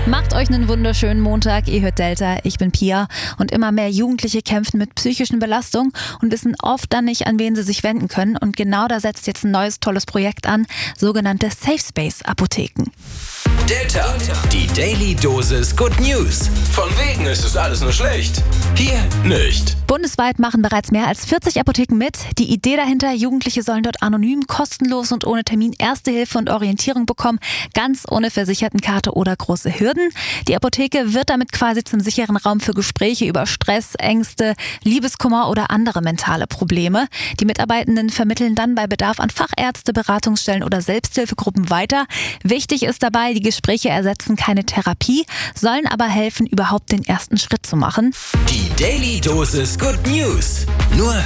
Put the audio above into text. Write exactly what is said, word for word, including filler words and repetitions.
Macht euch einen wunderschönen Montag, ihr hört Delta, ich bin Pia und immer mehr Jugendliche kämpfen mit psychischen Belastungen und wissen oft dann nicht, an wen sie sich wenden können, und genau da setzt jetzt ein neues tolles Projekt an, sogenannte Safe Space Apotheken. Delta, die Daily Dosis Good News. Von wegen ist es alles nur schlecht. Hier nicht. Bundesweit machen bereits mehr als vierzig Apotheken mit. Die Idee dahinter, Jugendliche sollen dort anonym, kostenlos und ohne Termin Erste Hilfe und Orientierung bekommen, ganz ohne Versichertenkarte oder große Hürden. Die Apotheke wird damit quasi zum sicheren Raum für Gespräche über Stress, Ängste, Liebeskummer oder andere mentale Probleme. Die Mitarbeitenden vermitteln dann bei Bedarf an Fachärzte, Beratungsstellen oder Selbsthilfegruppen weiter. Wichtig ist dabei, die Gespräche ersetzen keine Therapie, sollen aber helfen, überhaupt den ersten Schritt zu machen. Die Daily Dosis Good News. Nur